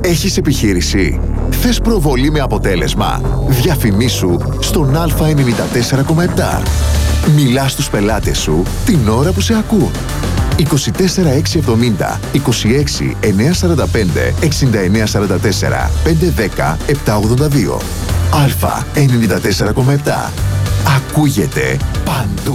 Έχεις επιχείρηση? Θες προβολή με αποτέλεσμα? Διαφημίσου στον Α94,7. Μιλά στους πελάτες σου την ώρα που σε ακούν. 24 670 26 945 6944 510 782. Α94,7. Ακούγεται παντού.